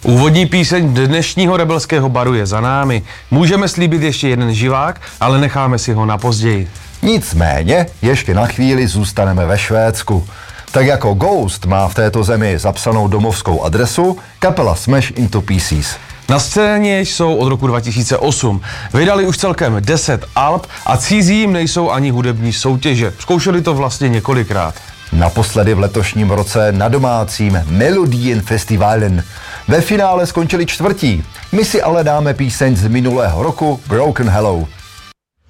Úvodní píseň dnešního Rebelského baru je za námi. Můžeme slíbit ještě jeden živák, ale necháme si ho na později. Nicméně, ještě na chvíli zůstaneme ve Švédsku. Tak jako Ghost má v této zemi zapsanou domovskou adresu, kapela Smash Into Pieces. Na scéně jsou od roku 2008. Vydali už celkem 10 alb a cizí jim nejsou ani hudební soutěže. Zkoušeli to vlastně několikrát. Naposledy v letošním roce na domácím Melodien Festivalen. Ve finále skončili čtvrtí. My si ale dáme píseň z minulého roku Broken Hello.